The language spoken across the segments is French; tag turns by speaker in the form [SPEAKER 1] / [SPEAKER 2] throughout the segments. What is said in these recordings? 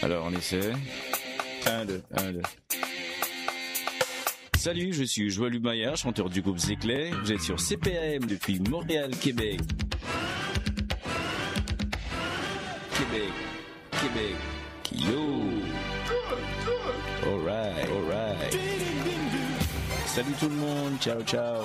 [SPEAKER 1] Alors on essaie. 1, 2, 1, 2. Salut, je suis Joël Maillard, chanteur du groupe Zéclé. Vous êtes sur CPAM depuis Montréal, Québec. Québec. Yo. Alright. Salut tout le monde, ciao.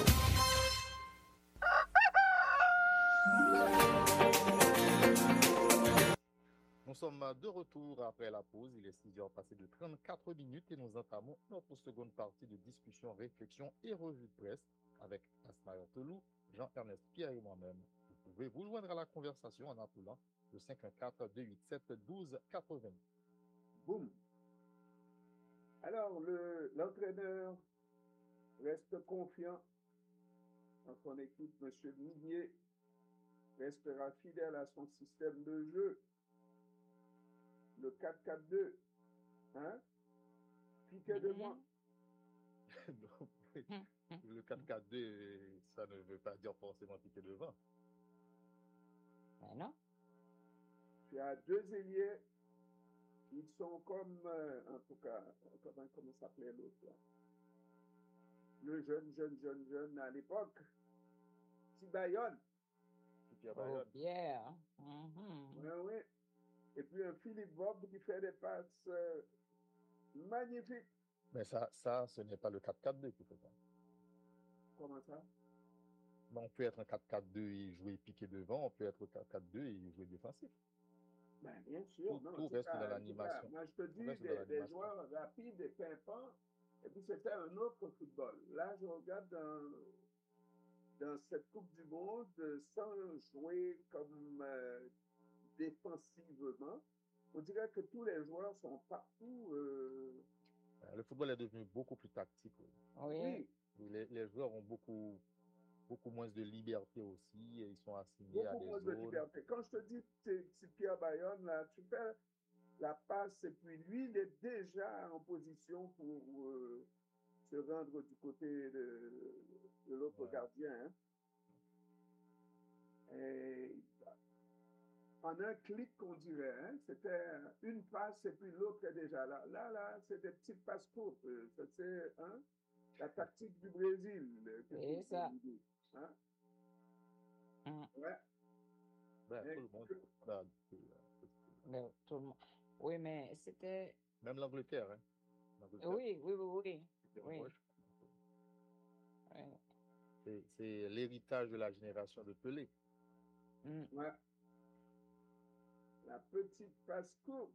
[SPEAKER 2] Nous sommes de retour après la pause. Il est 6h passé de 34 minutes et nous entamons notre seconde partie de discussion, réflexion et revue de presse avec Asmaïa Telou, Jean-Ernest Pierre et moi-même. Vous pouvez vous joindre à la conversation en appelant le 514-287-1280.
[SPEAKER 3] Boum. Alors, l'entraîneur reste confiant dans son équipe. Monsieur Millier restera fidèle à son système de jeu. Le 4-4-2. Hein? Piqué devant.
[SPEAKER 2] Le 4-4-2, ça ne veut pas dire forcément piqué devant.
[SPEAKER 4] Ben non.
[SPEAKER 3] Tu as deux ailiers. Ils sont comme, en tout cas, comment s'appelait l'autre là? Le jeune à l'époque. Tibayonne.
[SPEAKER 4] Oh, Pierre. Mm-hmm.
[SPEAKER 3] Oui. Et puis un Philippe Bob qui fait des passes magnifiques.
[SPEAKER 2] Mais ça, ce n'est pas le 4-4-2 qui fait ça.
[SPEAKER 3] Comment ça?
[SPEAKER 2] On peut être un 4-4-2 et jouer piqué devant, on peut être 4-4-2 et jouer défensif.
[SPEAKER 3] Ben, bien sûr.
[SPEAKER 2] Tout reste dans l'animation.
[SPEAKER 3] Moi, je te dis des joueurs rapides et pimpants. Et puis, c'était un autre football. Là, je regarde dans cette Coupe du Monde, sans jouer comme défensivement, on dirait que tous les joueurs sont partout.
[SPEAKER 2] Le football est devenu beaucoup plus tactique.
[SPEAKER 4] Oui.
[SPEAKER 2] Les joueurs ont beaucoup moins de liberté aussi, et ils sont assignés à des zones. Beaucoup moins de liberté.
[SPEAKER 3] Quand je te dis c'est Pierre Bayonne, là, tu fais la passe et puis lui, il est déjà en position pour se rendre du côté de l'autre gardien. Hein. Et en un clic, on dirait, hein, c'était une passe et puis l'autre est déjà là. Là, c'est des petites passes courtes. C'est la tactique du Brésil.
[SPEAKER 4] C'est ça.
[SPEAKER 3] Hein?
[SPEAKER 4] Ouais.
[SPEAKER 2] Ben, tout le monde.
[SPEAKER 4] Tout le monde. Oui, mais c'était.
[SPEAKER 2] Même l'Angleterre, hein?
[SPEAKER 4] Oui.
[SPEAKER 2] C'est l'héritage de la génération de Pelé.
[SPEAKER 3] Ouais. La petite passe courte.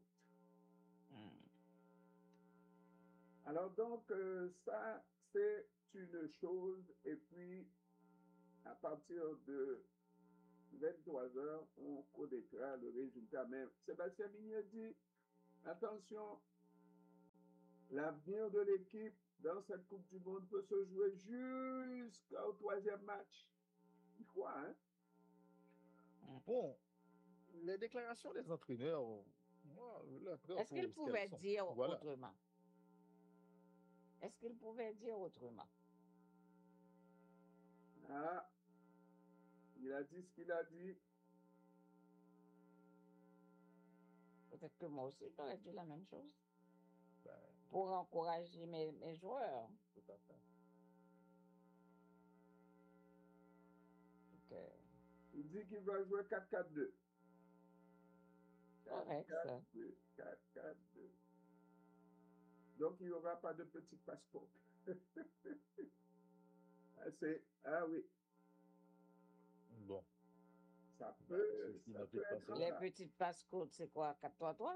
[SPEAKER 3] Alors donc, ça, c'est une chose. Et puis, à partir de 23h, on connaîtra le résultat. Mais Sébastien Mignet dit, attention, l'avenir de l'équipe dans cette Coupe du Monde peut se jouer jusqu'au 3e match. Il faut, hein?
[SPEAKER 2] Bon, les déclarations des entraîneurs, moi,
[SPEAKER 4] est-ce qu'ils pouvaient dire autrement? Est-ce qu'il pouvait dire autrement?
[SPEAKER 3] Ah, il a dit ce qu'il a dit.
[SPEAKER 4] Peut-être que moi aussi, j'aurais dit la même chose. Pour encourager mes joueurs.
[SPEAKER 2] Tout à fait.
[SPEAKER 4] Okay.
[SPEAKER 3] Il dit qu'il va jouer 4-4-2.
[SPEAKER 4] Correct, ça.
[SPEAKER 3] 4-4-2. Donc, il n'y aura pas de petit passeport. Ah oui.
[SPEAKER 2] Bon.
[SPEAKER 3] Ça peut être
[SPEAKER 4] les petites passes courtes, c'est quoi? 4-3-3?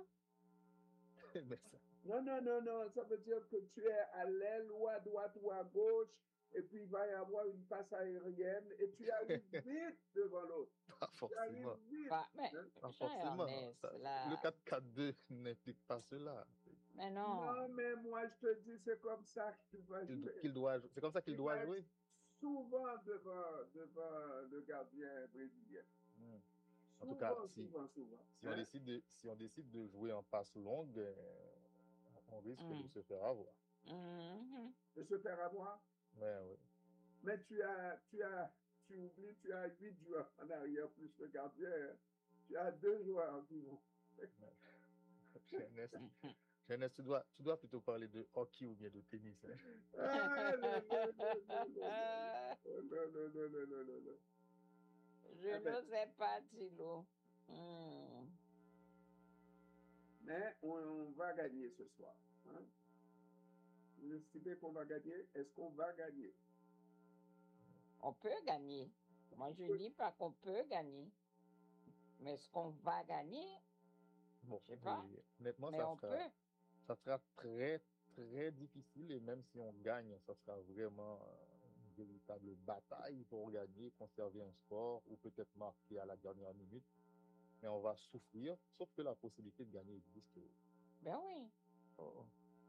[SPEAKER 3] Non. Ça veut dire que tu es à l'aile ou à droite ou à gauche et puis il va y avoir une passe aérienne et tu arrives vite devant l'autre.
[SPEAKER 2] Pas forcément.
[SPEAKER 4] Pas
[SPEAKER 2] forcément. Le 4-4-2 n'implique pas cela.
[SPEAKER 4] Mais non.
[SPEAKER 3] Non, mais moi je te dis, c'est comme ça que tu vas jouer.
[SPEAKER 2] C'est comme ça qu'il doit jouer.
[SPEAKER 3] Souvent devant le gardien brésilien.
[SPEAKER 2] En tout cas,
[SPEAKER 3] souvent.
[SPEAKER 2] Si on décide de jouer en passe longue, on risque de se faire avoir.
[SPEAKER 3] De se faire avoir?
[SPEAKER 2] Oui.
[SPEAKER 3] Mais tu oublies, tu as 8 joueurs en arrière plus le gardien. Tu as 2 joueurs qui vont.
[SPEAKER 2] Ernest, Ernest, tu dois plutôt parler de hockey ou bien de tennis. Hein.
[SPEAKER 3] Ah, non, non, non, non, non, non, non, non, non, non.
[SPEAKER 4] Je
[SPEAKER 3] Ah ben,
[SPEAKER 4] ne sais pas, Thilo. Hmm.
[SPEAKER 3] mais on va gagner ce soir. Hein? Vous estimez qu'on va gagner? Est-ce qu'on va gagner?
[SPEAKER 4] On peut gagner. Moi, je dis pas qu'on peut gagner. Mais est-ce qu'on va gagner?
[SPEAKER 2] Bon,
[SPEAKER 4] Je sais pas.
[SPEAKER 2] et honnêtement,
[SPEAKER 4] Mais on peut.
[SPEAKER 2] ça sera très, très difficile. Et même si on gagne, ça sera vraiment une véritable bataille pour gagner, conserver un score ou peut-être marquer à la dernière minute. Mais on va souffrir, sauf que la possibilité de gagner existe.
[SPEAKER 4] Ben oui.
[SPEAKER 2] Oh.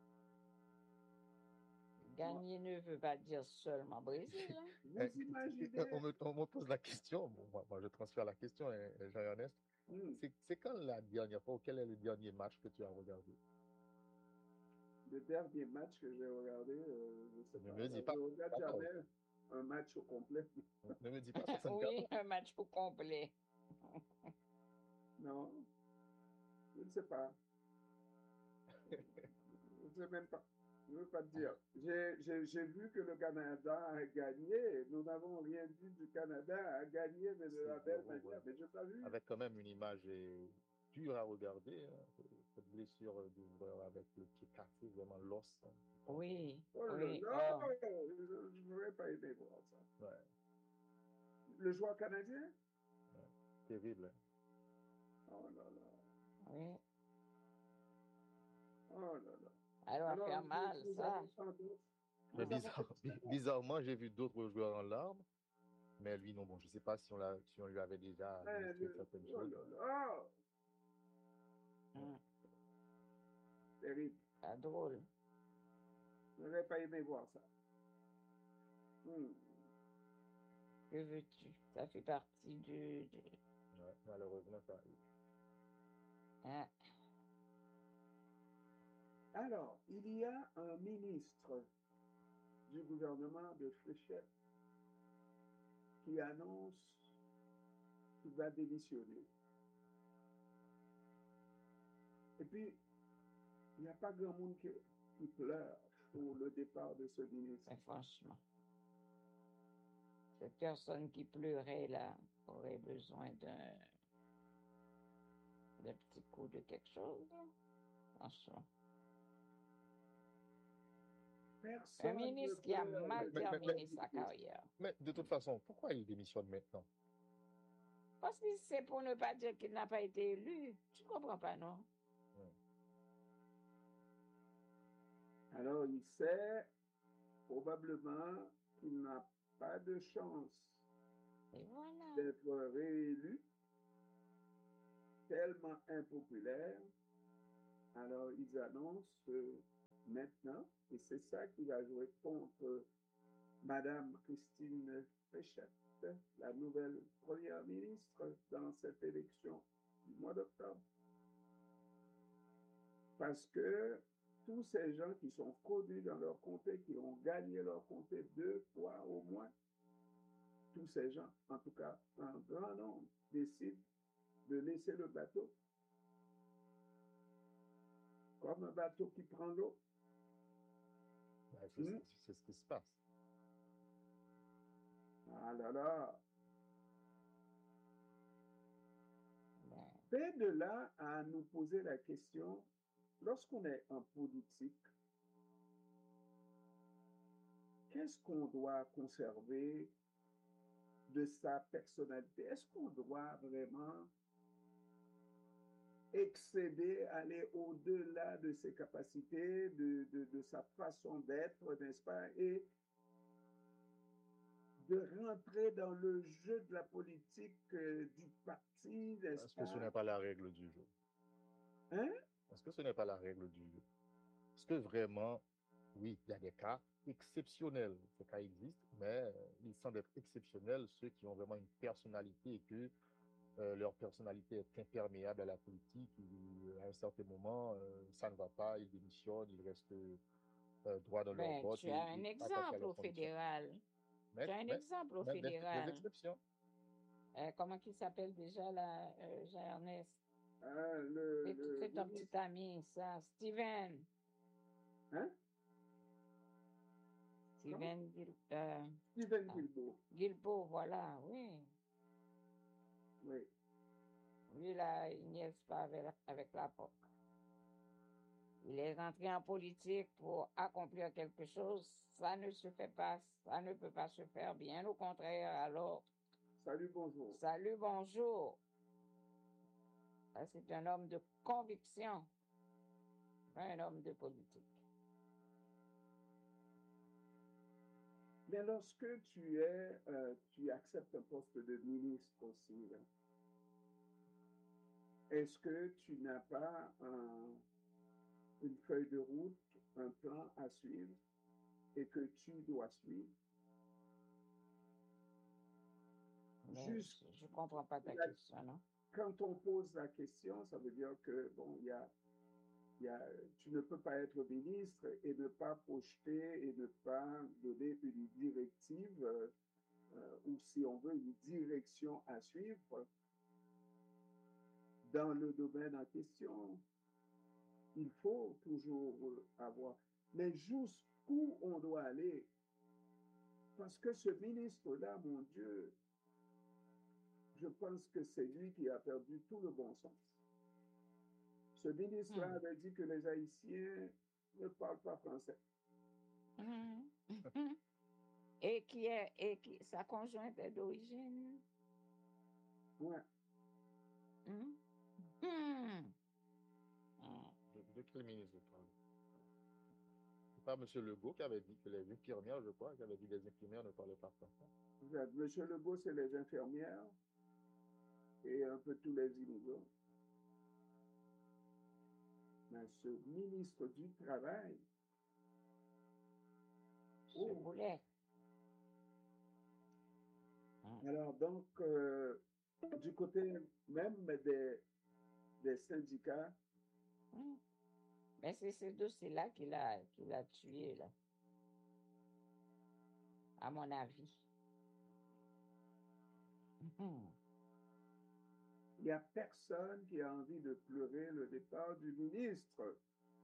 [SPEAKER 4] Gagner ne veut pas dire seulement Brésil. Hein.
[SPEAKER 3] Vous imaginez?
[SPEAKER 2] On me pose la question, bon, moi je transfère la question, Jean-Ernest. C'est quand la dernière fois, ou quel est le dernier match que tu as regardé?
[SPEAKER 3] Le dernier match que j'ai regardé, je sais
[SPEAKER 2] Ne
[SPEAKER 3] pas.
[SPEAKER 2] me dis pas.
[SPEAKER 3] Je regarde jamais un match au complet.
[SPEAKER 2] Ne me dis pas 64.
[SPEAKER 4] Oui, un match au complet.
[SPEAKER 3] Non, je ne sais pas. Je ne sais même pas. Je ne veux pas te dire. J'ai vu que le Canada a gagné. Nous n'avons rien dit du Canada a gagné, mais de la belle manière. Mais je n'ai pas vu.
[SPEAKER 2] Avec quand même une image dure à regarder. Hein. Cette blessure du joueur avec le pied cassé, vraiment l'os. Hein.
[SPEAKER 4] Oui.
[SPEAKER 3] Oh là
[SPEAKER 4] Oui.
[SPEAKER 3] là,
[SPEAKER 4] Oh.
[SPEAKER 3] je n'aurais pas aimé voir ça.
[SPEAKER 2] Ouais.
[SPEAKER 3] Le joueur canadien?
[SPEAKER 2] Ouais. Terrible. Hein.
[SPEAKER 3] Oh là là.
[SPEAKER 4] Oui.
[SPEAKER 3] Oh là là.
[SPEAKER 4] Elle va faire mal, ça.
[SPEAKER 2] Mais bizarrement, j'ai vu d'autres joueurs en larmes. Mais lui, non, bon, je ne sais pas si on lui avait déjà montré certaines choses.
[SPEAKER 3] Oh là là. Terrible.
[SPEAKER 4] Ah, drôle.
[SPEAKER 3] Je n'aurais pas aimé voir ça.
[SPEAKER 4] Que veux-tu? Ça fait partie du...
[SPEAKER 2] Ouais, malheureusement, ça arrive.
[SPEAKER 4] Hein?
[SPEAKER 3] Alors, il y a un ministre du gouvernement de Fréchette qui annonce qu'il va démissionner. Et puis, il n'y a pas grand monde qui pleure pour le départ de ce ministre.
[SPEAKER 4] Mais franchement, cette personne qui pleurait là aurait besoin d'un petit coup de quelque chose. Là. Franchement.
[SPEAKER 3] Personne
[SPEAKER 4] un ministre qui a mal terminé sa carrière.
[SPEAKER 2] Mais de toute façon, pourquoi il démissionne maintenant?
[SPEAKER 4] Parce que c'est pour ne pas dire qu'il n'a pas été élu. Tu ne comprends pas, non?
[SPEAKER 3] Alors, il sait probablement qu'il n'a pas de chance d'être réélu, tellement impopulaire. Alors, ils annoncent maintenant, et c'est ça qui va jouer contre Madame Christine Fréchette, la nouvelle première ministre dans cette élection du mois d'octobre. Parce que tous ces gens qui sont connus dans leur comté, qui ont gagné leur comté 2 fois au moins, tous ces gens, en tout cas un grand nombre, décident de laisser le bateau comme un bateau qui prend l'eau.
[SPEAKER 2] C'est ce qui se passe.
[SPEAKER 3] Ah là là. Et de là à nous poser la question, lorsqu'on est en politique, qu'est-ce qu'on doit conserver de sa personnalité? Est-ce qu'on doit vraiment excéder, aller au-delà de ses capacités, de sa façon d'être, n'est-ce pas, et de rentrer dans le jeu de la politique du parti, n'est-ce pas?
[SPEAKER 2] Est-ce que ce n'est pas la règle du jeu?
[SPEAKER 3] Hein?
[SPEAKER 2] Est-ce que ce n'est pas la règle du jeu? Est-ce que vraiment, oui, il y a des cas exceptionnels, ces cas existent, mais il semble être exceptionnel ceux qui ont vraiment une personnalité et que leur personnalité est imperméable à la politique. À un certain moment, ça ne va pas, ils démissionnent, ils restent droit dans leur botte.
[SPEAKER 4] Tu as un exemple au fédéral. Tu as un exemple au fédéral.
[SPEAKER 2] Des exceptions.
[SPEAKER 4] Comment il s'appelle déjà là, Jean-Ernest?
[SPEAKER 3] Le
[SPEAKER 4] ton
[SPEAKER 3] ministre.
[SPEAKER 4] petit ami, ça, Steven.
[SPEAKER 3] Hein?
[SPEAKER 4] Steven
[SPEAKER 3] Steven Guilbeault.
[SPEAKER 4] Guilbeault, voilà, oui.
[SPEAKER 3] Oui.
[SPEAKER 4] Lui, là, il n'y est pas avec la POC. Il est entré en politique pour accomplir quelque chose. Ça ne se fait pas, ça ne peut pas se faire, bien au contraire. Alors,
[SPEAKER 3] Salut, bonjour.
[SPEAKER 4] salut, bonjour. Ça, c'est un homme de conviction, pas un homme de politique.
[SPEAKER 3] Mais lorsque tu acceptes un poste de ministre aussi, là, est-ce que tu n'as pas une feuille de route, un plan à suivre et que tu dois suivre?
[SPEAKER 4] Mais
[SPEAKER 3] Juste
[SPEAKER 4] je ne comprends pas ta
[SPEAKER 3] la-
[SPEAKER 4] question, non?
[SPEAKER 3] quand on pose la question, ça veut dire que, bon, tu ne peux pas être ministre et ne pas projeter et ne pas donner une directive ou, si on veut, une direction à suivre dans le domaine en question. Il faut toujours avoir. Mais jusqu'où on doit aller? Parce que ce ministre-là, mon Dieu, je pense que c'est lui qui a perdu tout le bon sens. Ce ministre-là avait dit que les Haïtiens ne parlent pas français.
[SPEAKER 4] Et sa conjointe est d'origine?
[SPEAKER 3] Ouais.
[SPEAKER 2] De quel ministre vous parlez? C'est pas M. Legault qui avait dit que les infirmières, je crois, qui avait dit que les infirmières ne parlaient pas français.
[SPEAKER 3] Monsieur Legault, c'est les infirmières et un peu tous les immigrants. Mais ce ministre du Travail,
[SPEAKER 4] Je voulais.
[SPEAKER 3] alors donc, du côté même des syndicats,
[SPEAKER 4] Mais c'est ce dossier-là qu'il a tué, là. À mon avis.
[SPEAKER 3] il n'y a personne qui a envie de pleurer le départ du ministre.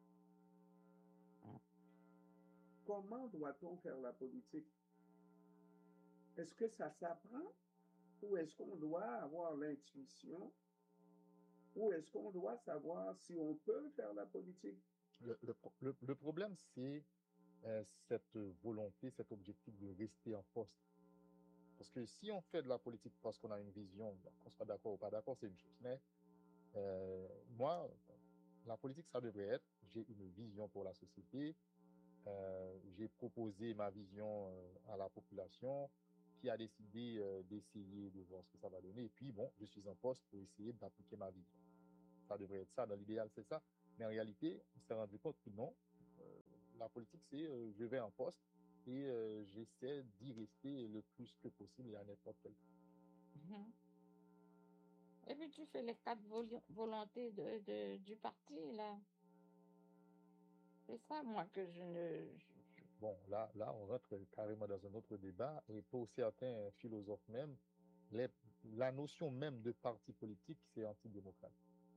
[SPEAKER 3] Comment doit-on faire la politique? Est-ce que ça s'apprend ou est-ce qu'on doit avoir l'intuition ou est-ce qu'on doit savoir si on peut faire la politique?
[SPEAKER 2] Le problème, c'est cette volonté, cet objectif de rester en poste. Parce que si on fait de la politique parce qu'on a une vision, qu'on soit d'accord ou pas d'accord, c'est une chose. Mais moi, la politique, ça devrait être, j'ai une vision pour la société, j'ai proposé ma vision à la population, qui a décidé d'essayer de voir ce que ça va donner. Et puis, bon, je suis en poste pour essayer d'appliquer ma vision. Ça devrait être ça, dans l'idéal, c'est ça. Mais en réalité, on s'est rendu compte que non. La politique, c'est je vais en poste et j'essaie d'y rester le plus que possible à n'importe quel point.
[SPEAKER 4] Et puis tu fais les 4 volontés du parti, là. C'est ça, moi, que je ne...
[SPEAKER 2] Bon, là, on rentre carrément dans un autre débat. Et pour certains philosophes même, la notion même de parti politique, c'est antidémocratique.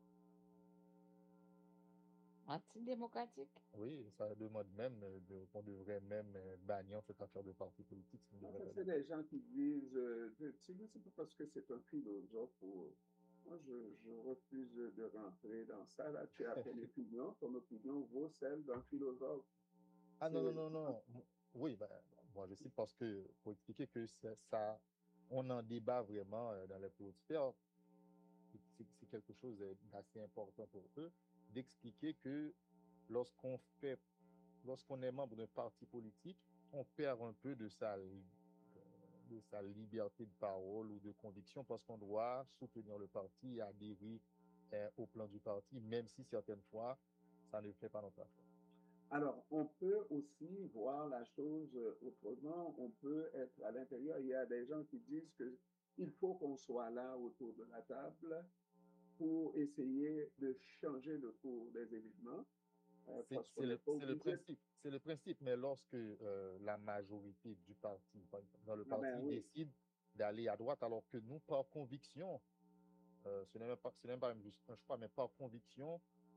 [SPEAKER 4] Antidémocratique?
[SPEAKER 3] Oui,
[SPEAKER 2] ça demande même qu'on devrait même bannir cette affaire de parti politique.
[SPEAKER 3] C'est des gens qui disent, c'est pas parce que c'est un philosophe ou... Moi, je refuse de rentrer dans ça. Là, tu as ton opinion. Ton opinion vaut celle d'un philosophe.
[SPEAKER 2] Ah non. Oui, ben, moi je cite parce que, pour expliquer que ça, on en débat vraiment dans les hautes sphères. C'est quelque chose d'assez important pour eux, d'expliquer que lorsqu'on est membre d'un parti politique, on perd un peu de sa liberté de parole ou de conviction parce qu'on doit soutenir le parti et adhérer au plan du parti, même si certaines fois, ça ne fait pas notre affaire.
[SPEAKER 3] Alors, on peut aussi voir la chose autrement. On peut être à l'intérieur. Il y a des gens qui disent qu'il faut qu'on soit là autour de la table pour essayer de changer le cours des événements.
[SPEAKER 2] C'est le principe, mais lorsque la majorité du parti, dans le parti, décide d'aller à droite, alors que nous, par conviction, ce n'est même pas juste un choix, mais par conviction,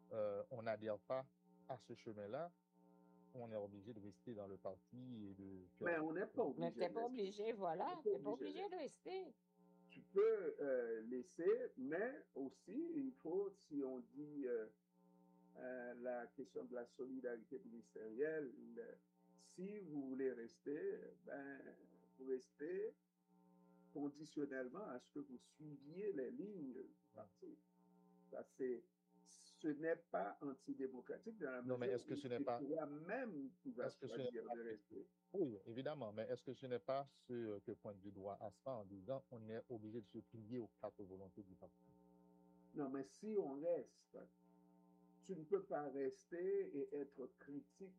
[SPEAKER 2] on n'adhère pas à ce chemin-là, on est obligé de rester dans le parti et de faire...
[SPEAKER 3] Mais on n'est pas
[SPEAKER 4] Mais
[SPEAKER 3] obligé.
[SPEAKER 4] t'es pas obligé, voilà.
[SPEAKER 3] On n'est pas
[SPEAKER 4] T'es pas
[SPEAKER 3] obligé
[SPEAKER 4] obligé de rester.
[SPEAKER 3] Tu peux laisser, mais aussi, il faut, si on dit la question de la solidarité ministérielle, si vous voulez rester, ben, vous restez conditionnellement à ce que vous suiviez les lignes du parti. Ça, ce n'est pas antidémocratique dans la
[SPEAKER 2] Non, mais
[SPEAKER 3] mesure
[SPEAKER 2] est-ce que
[SPEAKER 3] où
[SPEAKER 2] ce n'est
[SPEAKER 3] c'est
[SPEAKER 2] pas...
[SPEAKER 3] toi-même qui vas
[SPEAKER 2] Est-ce que ce n'est
[SPEAKER 3] choisir
[SPEAKER 2] pas...
[SPEAKER 3] de rester.
[SPEAKER 2] Oui, évidemment, mais est-ce que ce n'est pas ce que pointe du doigt Aspa en disant on est obligé de se plier aux quatre volontés du parti?
[SPEAKER 3] Non, mais si on reste, tu ne peux pas rester et être critique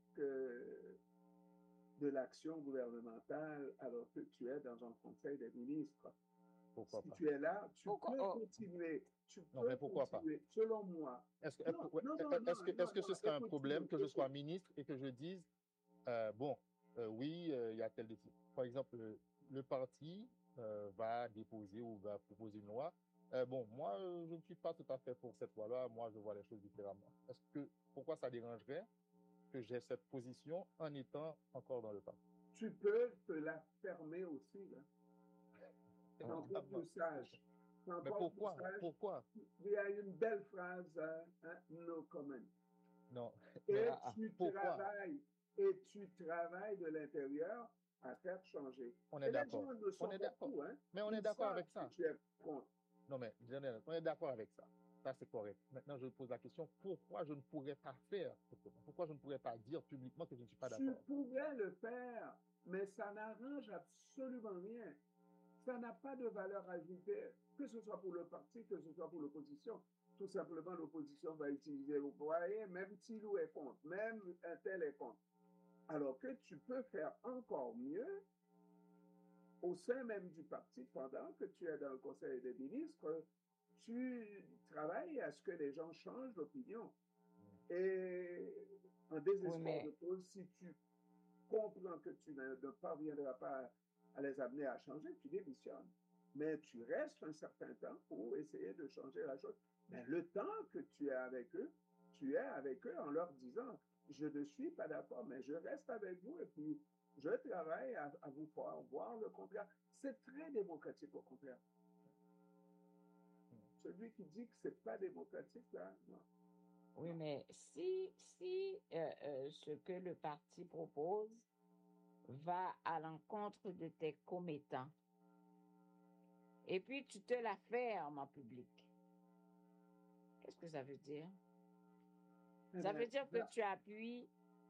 [SPEAKER 3] de l'action gouvernementale alors que tu es dans un conseil des ministres.
[SPEAKER 2] Pourquoi
[SPEAKER 3] Si
[SPEAKER 2] pas?
[SPEAKER 3] tu es là, tu
[SPEAKER 4] Pourquoi?
[SPEAKER 3] peux
[SPEAKER 4] Oh.
[SPEAKER 3] continuer. Tu
[SPEAKER 2] Non,
[SPEAKER 3] peux
[SPEAKER 2] mais pourquoi pas?
[SPEAKER 3] continuer, selon moi.
[SPEAKER 2] Est-ce que,
[SPEAKER 3] Non,
[SPEAKER 2] ouais,
[SPEAKER 3] non, non,
[SPEAKER 2] est-ce que ce serait un
[SPEAKER 3] écoute,
[SPEAKER 2] problème que je
[SPEAKER 3] écoute.
[SPEAKER 2] sois ministre et que je dise, bon, oui, il y a telle décision. Par exemple, le parti va déposer ou va proposer une loi. Bon, moi, je ne suis pas tout à fait pour cette loi-là. Moi, je vois les choses différemment. Pourquoi ça dérangerait que j'ai cette position en étant encore dans le parti?
[SPEAKER 3] Tu peux te la fermer aussi, là. C'est encore plus sage.
[SPEAKER 2] Mais pourquoi? Pourquoi?
[SPEAKER 3] Il y a une belle phrase, no comment.
[SPEAKER 2] Non.
[SPEAKER 3] Et
[SPEAKER 2] Pourquoi?
[SPEAKER 3] tu travailles de l'intérieur à faire changer.
[SPEAKER 2] On est d'accord.
[SPEAKER 3] Les gens ne sont pas fous, hein.
[SPEAKER 2] Mais on est d'accord avec ça.
[SPEAKER 3] Tu es contre.
[SPEAKER 2] Non, mais on est d'accord avec ça. Ça, c'est correct. Maintenant, je pose la question, pourquoi je ne pourrais pas faire? Pourquoi je ne pourrais pas dire publiquement que je ne suis pas d'accord?
[SPEAKER 3] Tu pourrais le faire, mais ça n'arrange absolument rien. Ça n'a pas de valeur ajoutée, que ce soit pour le parti, que ce soit pour l'opposition. Tout simplement, l'opposition va utiliser, vous voyez, même Tilou est contre, même un tel est contre. Alors que tu peux faire encore mieux au sein même du parti pendant que tu es dans le Conseil des ministres, tu travailles à ce que les gens changent d'opinion. Et en désespoir de cause, si tu comprends que tu ne parviendras pas à les amener à changer, tu démissionnes. Mais tu restes un certain temps pour essayer de changer la chose. Mais le temps que tu es avec eux en leur disant, je ne suis pas d'accord, mais je reste avec vous et puis je travaille à vous faire voir le contraire. C'est très démocratique au contraire. Celui qui dit que ce n'est pas démocratique, là, non.
[SPEAKER 4] Oui, mais si ce que le parti propose va à l'encontre de tes commettants, et puis tu te la fermes en public, qu'est-ce que ça veut dire? Ça veut dire que tu appuies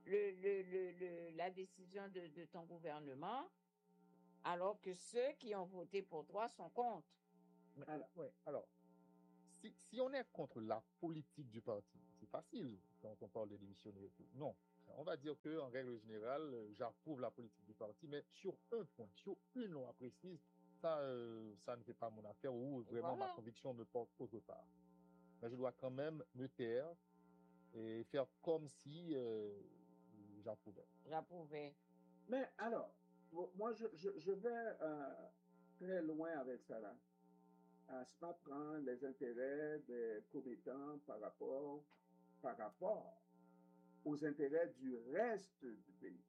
[SPEAKER 4] la décision de ton gouvernement, alors que ceux qui ont voté pour toi sont contre.
[SPEAKER 2] Alors, si on est contre la politique du parti, c'est facile quand on parle de démissionner et tout. Non, on va dire qu'en règle générale, j'approuve la politique du parti, mais sur un point, sur une loi précise, ça ne fait pas mon affaire ou vraiment ma conviction me porte autre part. Mais je dois quand même me taire et faire comme si j'approuvais.
[SPEAKER 4] J'approuvais.
[SPEAKER 3] Mais alors, moi, je vais très loin avec ça là. Aspa prend les intérêts des commettants par rapport aux intérêts du reste du pays.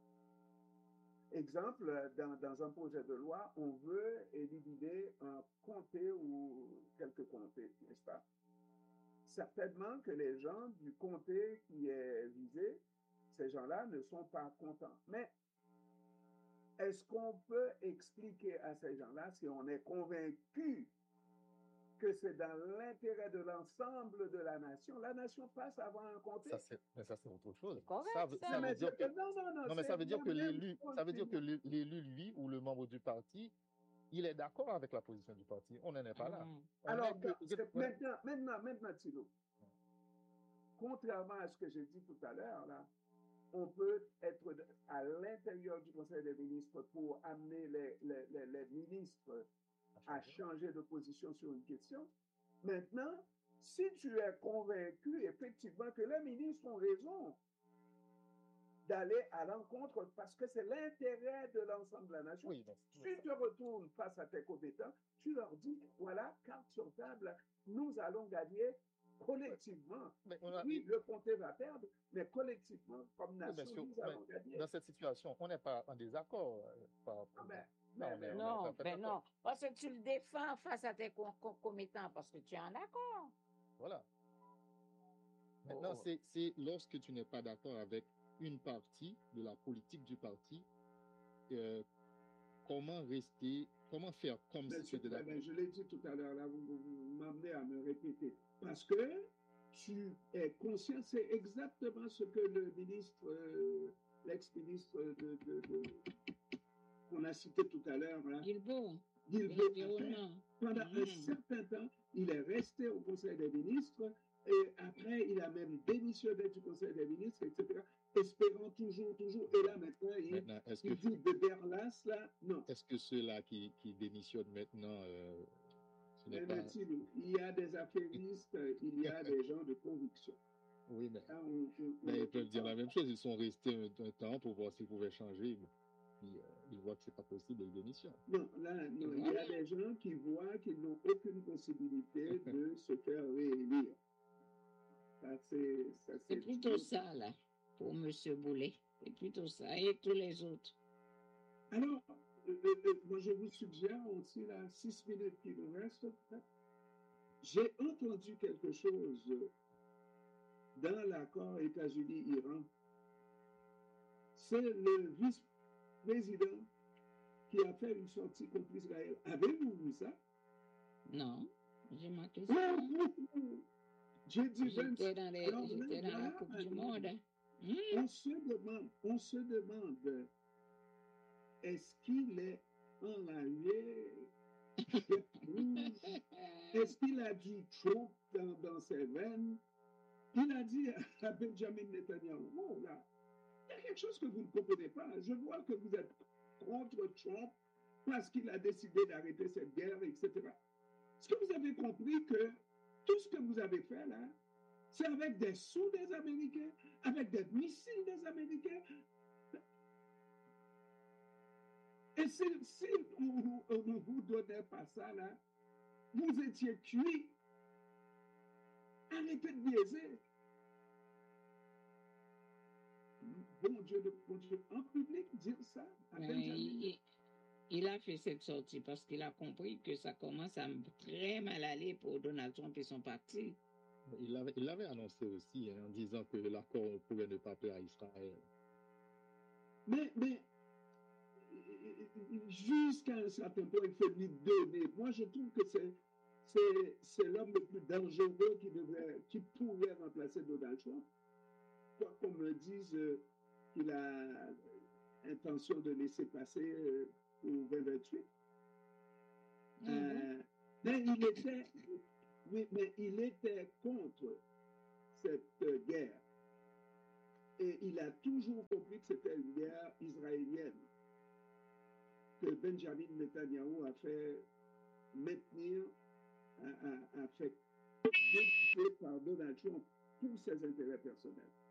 [SPEAKER 3] Exemple, dans un projet de loi, on veut éliminer un comté ou quelques comtés, n'est-ce pas? Certainement que les gens du comté qui est visé, ces gens-là ne sont pas contents. Mais est-ce qu'on peut expliquer à ces gens-là, si on est convaincu que c'est dans l'intérêt de l'ensemble de la nation passe avant un comté?
[SPEAKER 2] Mais ça, c'est autre chose.
[SPEAKER 4] Ça
[SPEAKER 2] veut dire que...
[SPEAKER 3] Non,
[SPEAKER 2] mais ça veut dire que l'élu, lui, ou le membre du parti, il est d'accord avec la position du parti. On n'en est pas là.
[SPEAKER 3] Alors, maintenant, Thilo, contrairement à ce que j'ai dit tout à l'heure, là, on peut être à l'intérieur du Conseil des ministres pour amener les ministres à changer de position sur une question. Maintenant, si tu es convaincu effectivement que les ministres ont raison d'aller à l'encontre parce que c'est l'intérêt de l'ensemble de la nation, tu te retournes face à tes compétents, tu leur dis, voilà, carte sur table, nous allons gagner collectivement,
[SPEAKER 2] Mais
[SPEAKER 3] oui, le comté va perdre, mais collectivement, comme
[SPEAKER 2] oui, mais
[SPEAKER 3] nation, nous allons gagner.
[SPEAKER 2] dans cette situation, on n'est pas en désaccord.
[SPEAKER 3] Ah ben,
[SPEAKER 2] Non,
[SPEAKER 3] mais-
[SPEAKER 2] mais on est
[SPEAKER 4] Non,
[SPEAKER 2] parfaitement
[SPEAKER 4] ben non.
[SPEAKER 2] d'accord.
[SPEAKER 4] Parce que tu le défends face à tes commettants, parce que tu es en accord.
[SPEAKER 2] Voilà. Maintenant,
[SPEAKER 4] Oh.
[SPEAKER 2] c'est lorsque tu n'es pas d'accord avec une partie de la politique du parti, comment faire comme
[SPEAKER 3] Mais
[SPEAKER 2] si tu étais d'accord.
[SPEAKER 3] je l'ai dit tout à l'heure, là, vous m'amenez à me répéter. Parce que tu es conscient, c'est exactement ce que le ministre, l'ex-ministre qu'on a cité tout à l'heure, là,
[SPEAKER 4] Guilbeault,
[SPEAKER 3] Guilbeault a fait.
[SPEAKER 4] l'environnement.
[SPEAKER 3] Pendant un certain temps, il est resté au Conseil des ministres et après, il a même démissionné du Conseil des ministres, etc., espérant toujours. Et là, maintenant, il dit de Berlas, là, non.
[SPEAKER 2] Est-ce que ceux-là qui démissionnent maintenant, ce n'est pas...
[SPEAKER 3] Il y a des affairistes, il y a des gens de conviction.
[SPEAKER 2] Oui, mais,
[SPEAKER 3] Là,
[SPEAKER 2] mais ils peuvent dire la même chose. Ils sont restés un temps pour voir s'ils pouvaient changer. Puis, ils voient que c'est pas possible, ils démissionnent.
[SPEAKER 3] Non, il y a des gens qui voient qu'ils n'ont aucune possibilité de se faire réélire.
[SPEAKER 4] C'est plutôt ça, là, pour M. Boulet. C'est plutôt ça, et tous les autres.
[SPEAKER 3] Alors, moi, je vous suggère aussi, là, 6 minutes qui nous restent, j'ai entendu quelque chose dans l'accord États-Unis-Iran. C'est le vice-président qui a fait une sortie contre Israël. Avez-vous vu ça?
[SPEAKER 4] Non, j'ai manqué ça.
[SPEAKER 3] J'ai dit
[SPEAKER 4] j'étais dans la Coupe du Monde.
[SPEAKER 3] On se demande, est-ce qu'il est enragé? Est-ce qu'il a du Trump dans ses veines? Il a dit à Benjamin Netanyahu, oh là, il y a quelque chose que vous ne comprenez pas. Je vois que vous êtes contre Trump parce qu'il a décidé d'arrêter cette guerre, etc. Est-ce que vous avez compris que tout ce que vous avez fait là, c'est avec des sous des Américains, avec des missiles des Américains? Et si on ne vous donnait pas ça là, vous étiez cuits. Arrêtez de biaiser. Bon Dieu, en public, dire ça à Benjamin.
[SPEAKER 4] Il a fait cette sortie parce qu'il a compris que ça commence à très mal aller pour Donald Trump et son parti.
[SPEAKER 2] Il l'avait annoncé aussi, en disant que l'accord pouvait ne pas plaire à Israël.
[SPEAKER 3] Mais jusqu'à un certain point, il faut lui donner. Moi, je trouve que c'est l'homme le plus dangereux qui pourrait remplacer Donald Trump. Quoi qu'on me dise qu'il a intention de laisser passer pour 2028. Mais il était contre cette guerre. Et il a toujours compris que c'était une guerre israélienne que Benjamin Netanyahu a fait maintenir, a fait développer par Donald Trump pour ses intérêts personnels.